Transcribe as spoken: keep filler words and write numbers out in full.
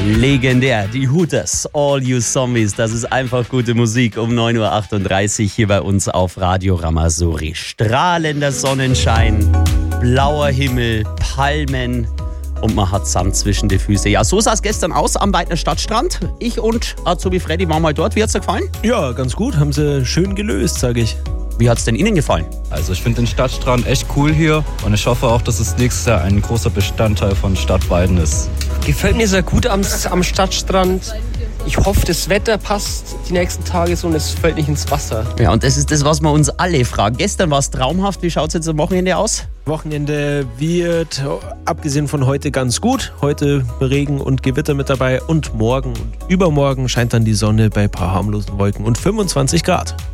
Legendär, die Hooters, All You Zombies, das ist einfach gute Musik um neun Uhr achtunddreißig hier bei uns auf Radio Ramazouri. Strahlender Sonnenschein, blauer Himmel, Palmen und man hat Sand zwischen die Füße. Ja, so sah es gestern aus am Weidner Stadtstrand. Ich und Azubi Freddy waren mal dort. Wie hat's dir gefallen? Ja, ganz gut, haben sie schön gelöst, sage ich. Wie hat's denn Ihnen gefallen? Also ich finde den Stadtstrand echt cool hier und ich hoffe auch, dass es nächstes Jahr ein großer Bestandteil von Stadt Weiden ist. Gefällt mir sehr gut am, am Stadtstrand. Ich hoffe, das Wetter passt die nächsten Tage so und es fällt nicht ins Wasser. Ja, und das ist das, was wir uns alle fragen. Gestern war es traumhaft. Wie schaut es jetzt am Wochenende aus? Wochenende wird, abgesehen von heute, ganz gut. Heute Regen und Gewitter mit dabei und morgen und übermorgen scheint dann die Sonne bei ein paar harmlosen Wolken und fünfundzwanzig Grad.